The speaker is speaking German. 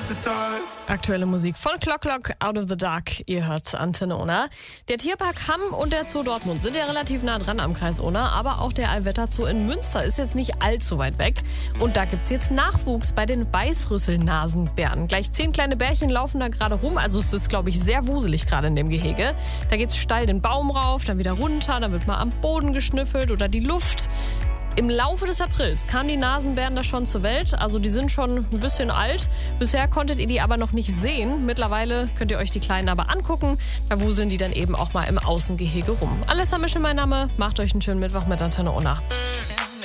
Aktuelle Musik von Clock Clock, Out of the Dark. Ihr hört Antenne Unna. Der Tierpark Hamm und der Zoo Dortmund sind ja relativ nah dran am Kreis Unna, aber auch der Allwetter Zoo in Münster ist jetzt nicht allzu weit weg. Und da gibt's jetzt Nachwuchs bei den Weißrüssel-Nasenbären. Gleich 10 kleine Bärchen laufen da gerade rum, also es ist, glaube ich, sehr wuselig gerade in dem Gehege. Da geht's steil den Baum rauf, dann wieder runter, dann wird mal am Boden geschnüffelt oder die Luft. Im Laufe des Aprils kamen die Nasenbären da schon zur Welt, also die sind schon ein bisschen alt. Bisher konntet ihr die aber noch nicht sehen. Mittlerweile könnt ihr euch die Kleinen aber angucken. Da wuseln die dann eben auch mal im Außengehege rum. Alessa Mische mein Name, macht euch einen schönen Mittwoch mit Antenne Unna.